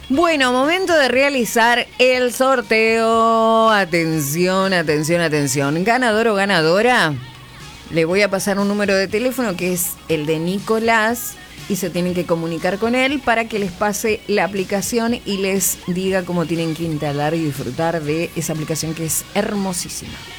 Bueno, momento de realizar el sorteo. Atención, atención, atención. Ganador o ganadora. Le voy a pasar un número de teléfono que es el de Nicolás y se tienen que comunicar con él para que les pase la aplicación y les diga cómo tienen que instalar y disfrutar de esa aplicación que es hermosísima.